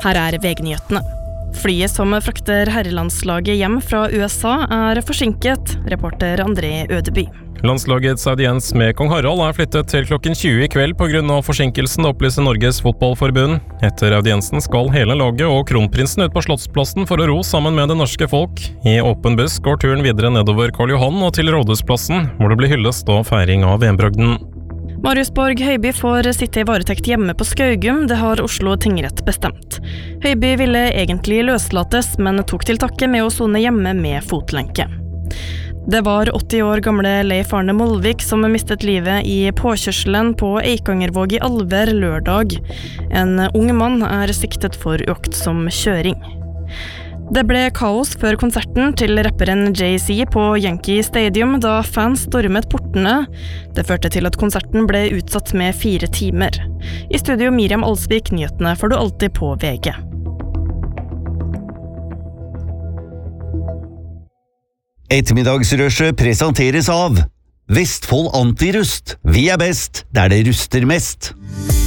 Her VG-nyhetene. Flyet som frakter herrelandslaget hjem fra USA forsinket, reporter André Ødeby. Landslagets audiens med kong Harald flyttet til klokken 20 i kveld på grunn av forsinkelsen, opplyser Norges fotballforbund. Etter audiensen skal hele laget og kronprinsen ut på Slottsplassen for å ro sammen med det norske folk. I åpen buss går turen videre nedover Karl Johan og til Rådhusplassen, hvor det blir hyllest og feiring av VM-bragden. Marius Borg Høiby får sitte i varetekt hjemme på Skaugum, det har Oslo tingrett bestemt. Høiby ville egentlig løslates, men tok til takke med å sone hjemme med fotlenke. Det var 80 år gamle Leif Arne Molvik som mistet livet i påkjørselen på Eikangervåg i Alver lørdag. En ung mann siktet for uaktsom kjøring. Det ble kaos før konserten til rapperen Jay-Z på Yankee Stadium da fans stormet portene. Det førte til at konserten ble utsatt med 4 timer. I studio Miriam Alsvik, nyhetene får du alltid på VG. Ettermiddagsrushet presenteres av Vestfold Antirust. Vi best der det ruster mest.